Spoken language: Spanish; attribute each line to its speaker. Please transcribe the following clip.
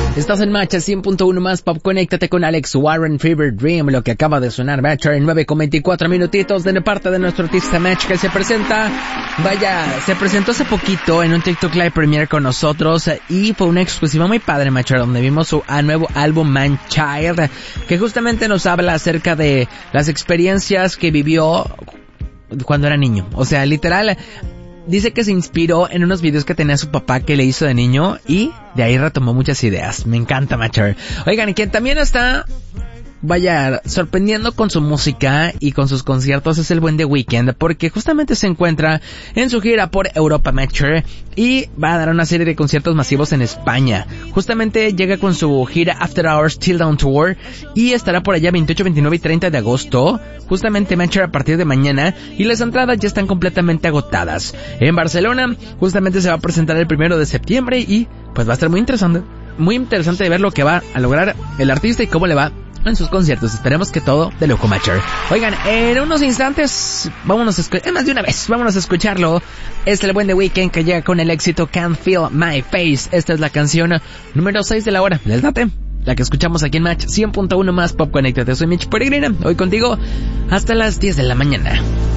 Speaker 1: Estás en Match 100.1 más Pop. Conéctate con Alex Warren, Fever Dream, lo que acaba de sonar, Match, en 9:24 minutitos de parte de nuestro artista Match, que se presentó hace poquito en un TikTok Live Premiere con nosotros, y fue una exclusiva muy padre, Match, donde vimos su nuevo álbum Man Child, que justamente nos habla acerca de las experiencias que vivió cuando era niño. O sea, literal, dice que se inspiró en unos videos que tenía su papá que le hizo de niño, y de ahí retomó muchas ideas. Me encanta, Matcher. Oigan, y quien también está, sorprendiendo con su música y con sus conciertos es el buen The Weeknd, porque justamente se encuentra en su gira por Europa, Matcher, y va a dar una serie de conciertos masivos en España. Justamente llega con su gira After Hours Till Down Tour, y estará por allá 28, 29 y 30 de agosto, justamente, Matcher, a partir de mañana, y las entradas ya están completamente agotadas. En Barcelona, justamente se va a presentar el 1 de septiembre, y pues va a estar muy interesante de ver lo que va a lograr el artista y cómo le va en sus conciertos. Esperemos que todo de loco, Matcher. Oigan, en unos instantes vámonos a escucharlo. Es el buen The Weeknd, que llega con el éxito Can't Feel My Face. Esta es la canción número 6 de la hora del Date, la que escuchamos aquí en Match 100.1 más Pop. Conéctate, soy Mitch Peregrina, hoy contigo hasta las 10 de la mañana.